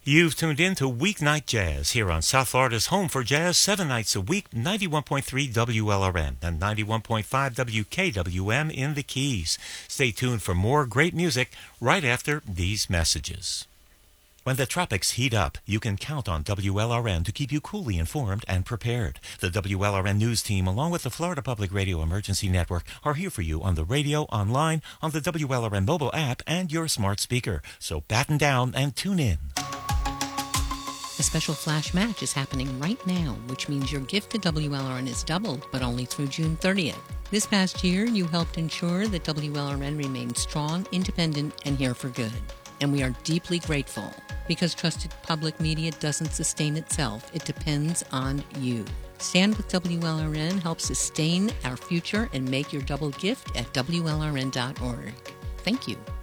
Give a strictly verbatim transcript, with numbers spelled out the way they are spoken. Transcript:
You've tuned in to Weeknight Jazz here on South Florida's home for jazz seven nights a week, ninety-one point three W L R N and ninety-one point five W K W M in the Keys. Stay tuned for more great music right after these messages. When the tropics heat up, you can count on W L R N to keep you coolly informed and prepared. The W L R N News Team, along with the Florida Public Radio Emergency Network, are here for you on the radio, online, on the W L R N mobile app, and your smart speaker. So batten down and tune in. A special flash match is happening right now, which means your gift to W L R N is doubled, but only through June thirtieth. This past year, you helped ensure that W L R N remains strong, independent, and here for good. And we are deeply grateful. Because trusted public media doesn't sustain itself, it depends on you. Stand with W L R N, help sustain our future, and make your double gift at W L R N dot org. Thank you.